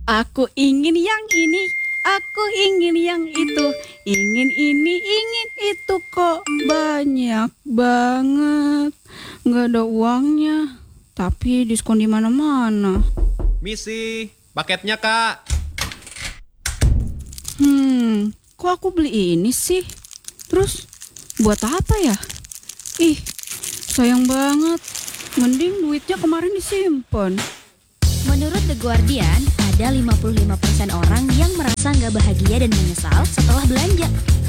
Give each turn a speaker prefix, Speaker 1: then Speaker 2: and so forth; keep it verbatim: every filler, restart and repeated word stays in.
Speaker 1: Aku ingin yang ini, aku ingin yang itu, ingin ini, ingin itu kok banyak banget. Nggak ada uangnya, tapi diskon di mana-mana.
Speaker 2: Misi, paketnya Kak.
Speaker 1: Hmm, kok aku beli ini sih? Terus buat apa ya? Ih, sayang banget. Mending duitnya kemarin disimpan.
Speaker 3: Menurut The Guardian, ada lima puluh lima persen orang yang merasa nggak bahagia dan menyesal setelah belanja.